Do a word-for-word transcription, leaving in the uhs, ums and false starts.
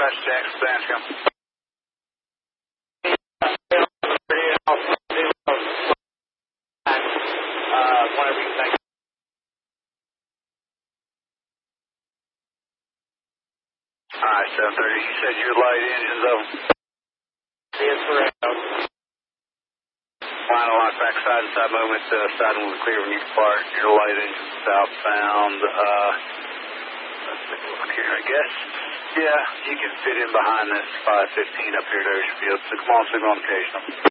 dispatch to Jackson Sanscombe. Uh, whenever you think. Alright, seven thirty. You said your light engines open? Yes, correct. Final lock back side and side movement. Uh, side movement clear when you depart. Your light engine southbound. Uh, let's take a look here, I guess. Yeah, you can fit in behind this five fifteen up here at Ocean Field. So come on, signal on occasional.